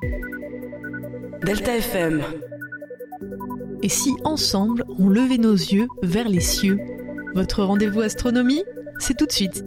Delta FM. Et si ensemble on levait nos yeux vers les cieux? Votre rendez-vous astronomie, c'est tout de suite.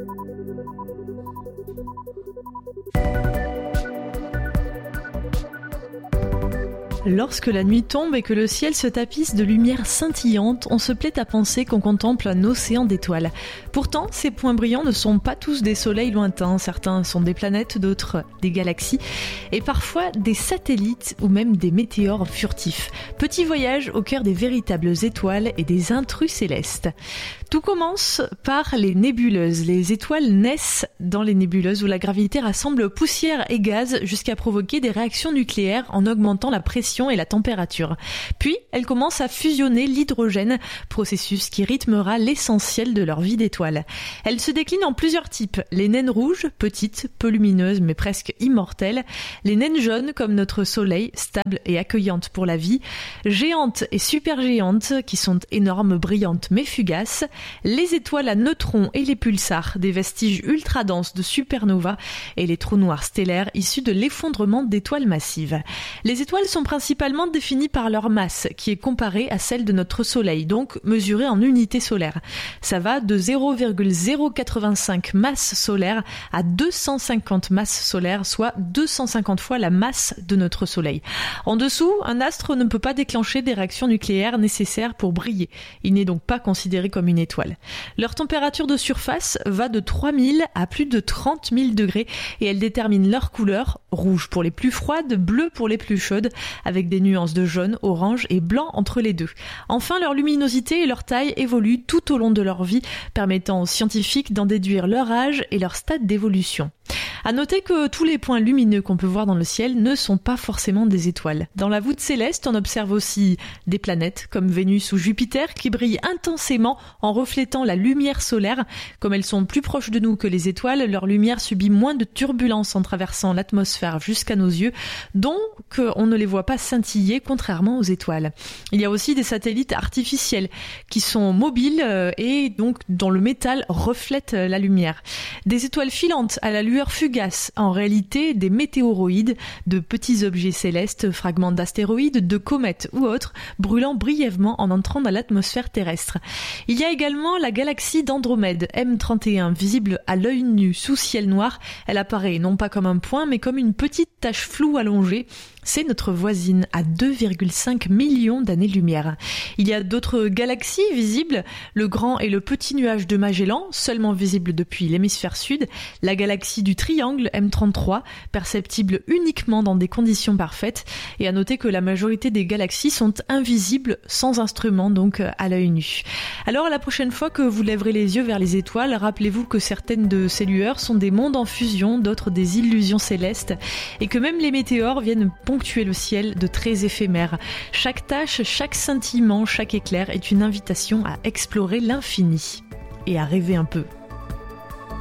Lorsque la nuit tombe et que le ciel se tapisse de lumière scintillante, on se plaît à penser qu'on contemple un océan d'étoiles. Pourtant, ces points brillants ne sont pas tous des soleils lointains. Certains sont des planètes, d'autres des galaxies, et parfois des satellites ou même des météores furtifs. Petit voyage au cœur des véritables étoiles et des intrus célestes. Tout commence par les nébuleuses. Les étoiles naissent dans les nébuleuses où la gravité rassemble poussière et gaz jusqu'à provoquer des réactions nucléaires en augmentant la pression et la température. Puis, elles commencent à fusionner l'hydrogène, processus qui rythmera l'essentiel de leur vie d'étoile. Elles se déclinent en plusieurs types. Les naines rouges, petites, peu lumineuses mais presque immortelles. Les naines jaunes comme notre soleil, stables et accueillantes pour la vie. Géantes et supergéantes qui sont énormes, brillantes mais fugaces. Les étoiles à neutrons et les pulsars, des vestiges ultra denses de supernovas, et les trous noirs stellaires issus de l'effondrement d'étoiles massives. Les étoiles sont principalement définies par leur masse, qui est comparée à celle de notre Soleil, donc mesurée en unités solaires. Ça va de 0,085 masses solaires à 250 masses solaires, soit 250 fois la masse de notre Soleil. En dessous, un astre ne peut pas déclencher des réactions nucléaires nécessaires pour briller. Il n'est donc pas considéré comme une étoile. Leur température de surface va de 3000 à plus de 30 000 degrés et elle détermine leur couleur, rouge pour les plus froides, bleu pour les plus chaudes, avec des nuances de jaune, orange et blanc entre les deux. Enfin, leur luminosité et leur taille évoluent tout au long de leur vie, permettant aux scientifiques d'en déduire leur âge et leur stade d'évolution. À noter que tous les points lumineux qu'on peut voir dans le ciel ne sont pas forcément des étoiles. Dans la voûte céleste, on observe aussi des planètes comme Vénus ou Jupiter qui brillent intensément en reflétant la lumière solaire. Comme elles sont plus proches de nous que les étoiles, leur lumière subit moins de turbulences en traversant l'atmosphère jusqu'à nos yeux, donc on ne les voit pas scintiller contrairement aux étoiles. Il y a aussi des satellites artificiels qui sont mobiles et donc dont le métal reflète la lumière. Des étoiles filantes à la lueur fugace, en réalité des météoroïdes, de petits objets célestes, fragments d'astéroïdes, de comètes ou autres, brûlant brièvement en entrant dans l'atmosphère terrestre. Il y a également la galaxie d'Andromède, M31, visible à l'œil nu sous ciel noir. Elle apparaît non pas comme un point, mais comme une petite tache floue allongée. C'est notre voisine à 2,5 millions d'années-lumière. Il y a d'autres galaxies visibles, le grand et le petit nuage de Magellan, seulement visible depuis l'hémisphère sud, la galaxie du triangle M33, perceptible uniquement dans des conditions parfaites, et à noter que la majorité des galaxies sont invisibles sans instrument, donc à l'œil nu. Alors la prochaine fois que vous lèverez les yeux vers les étoiles, rappelez-vous que certaines de ces lueurs sont des mondes en fusion, d'autres des illusions célestes, et que même les météores viennent ponctuer le ciel de traits éphémères. Chaque tache, chaque scintillement, chaque éclair est une invitation à explorer l'infini et à rêver un peu.